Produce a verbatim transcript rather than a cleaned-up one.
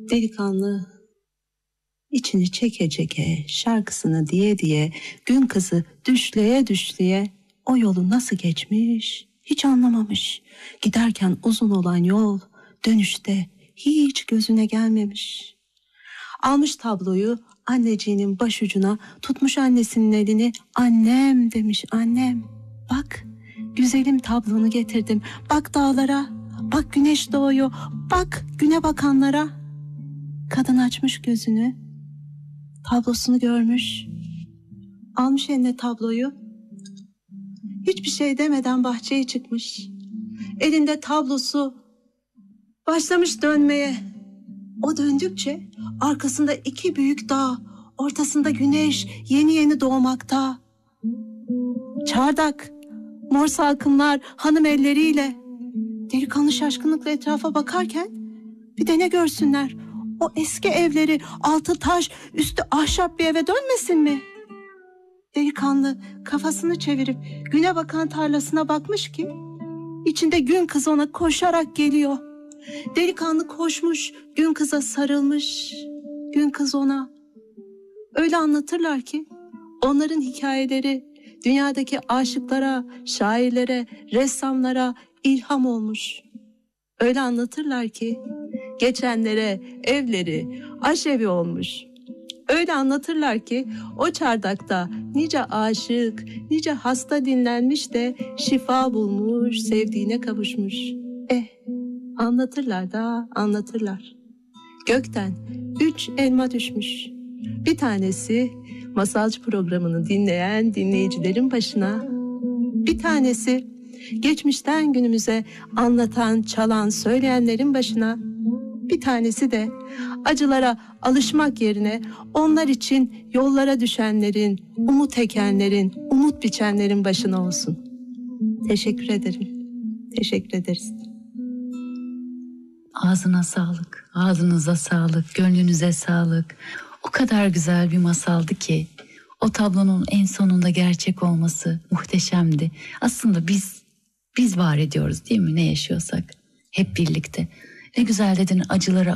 Delikanlı içini çeke çeke, şarkısını diye diye, gün kızı düşleye düşleye o yolu nasıl geçmiş hiç anlamamış. Giderken uzun olan yol dönüşte hiç gözüne gelmemiş. Almış tabloyu anneciğinin başucuna, tutmuş annesinin elini, annem demiş, annem. Bak güzelim tablonu getirdim, bak dağlara, bak güneş doğuyor, bak güne bakanlara. Kadın açmış gözünü, tablosunu görmüş, almış eline tabloyu, hiçbir şey demeden bahçeye çıkmış. Elinde tablosu başlamış dönmeye. O döndükçe arkasında iki büyük dağ, ortasında güneş yeni yeni doğmakta. Çardak, mor salkımlar hanım elleriyle. Delikanlı şaşkınlıkla etrafa bakarken bir de ne görsünler? O eski evleri, altı taş, üstü ahşap bir eve dönmesin mi? Delikanlı kafasını çevirip güne bakan tarlasına bakmış ki içinde gün kız ona koşarak geliyor. Delikanlı koşmuş, gün kıza sarılmış. Gün kız ona. Öyle anlatırlar ki onların hikayeleri dünyadaki aşıklara, şairlere, ressamlara ilham olmuş. Öyle anlatırlar ki geçenlere evleri aşevi olmuş. Öyle anlatırlar ki o çardakta nice aşık, nice hasta dinlenmiş de şifa bulmuş, sevdiğine kavuşmuş. Eh, anlatırlar da anlatırlar. Gökten üç elma düşmüş. Bir tanesi masalcı programını dinleyen dinleyicilerin başına. Bir tanesi geçmişten günümüze anlatan, çalan, söyleyenlerin başına. Bir tanesi de acılara alışmak yerine onlar için yollara düşenlerin, umut ekenlerin, umut biçenlerin başına olsun. Teşekkür ederim. Teşekkür ederiz. Ağzına sağlık, ağzınıza sağlık, gönlünüze sağlık. O kadar güzel bir masaldı ki o tablonun en sonunda gerçek olması muhteşemdi. Aslında biz biz var ediyoruz değil mi, ne yaşıyorsak hep birlikte. Ne güzel dedin, acıları